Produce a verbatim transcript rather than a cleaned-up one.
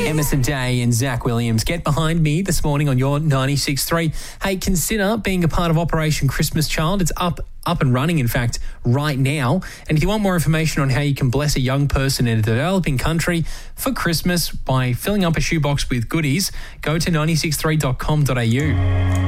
Emerson Day and Zach Williams. Get behind me this morning on your ninety-six point three. Hey, consider being a part of Operation Christmas Child. It's up up and running, in fact, right now. And if you want more information on how you can bless a young person in a developing country for Christmas by filling up a shoebox with goodies, go to ninety-six point three dot com dot a u.